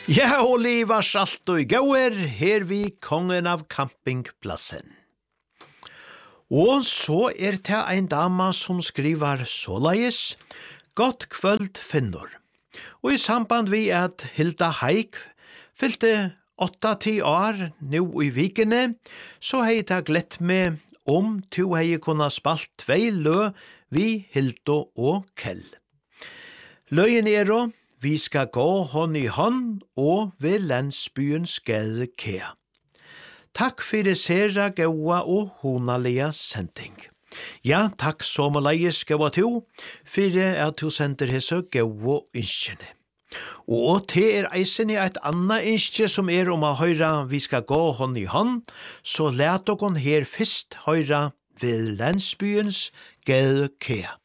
Ja, og liva salt og gauer, her vi kongen av campingplassen. Og så det ein dama som skriver såleis, godt kvöld finnor. Og i samband vi at Hilda Haik fylte 8-10 år nu i vikene, så hei ta glett med to hei kunna spalt 2 lø vi Hilda og Kjell. Løyen vi skal gå hånd i hånd og ved landsbyens gade kea. Takk for sera gaua og honalia sending. Ja, takk så maleies gaua to, for at du sender hese gaua innskjene. Og til eisen i et anna innskje som om å høyra vi skal gå hånd i hånd, så let dere her først høyra ved landsbyens gade kea.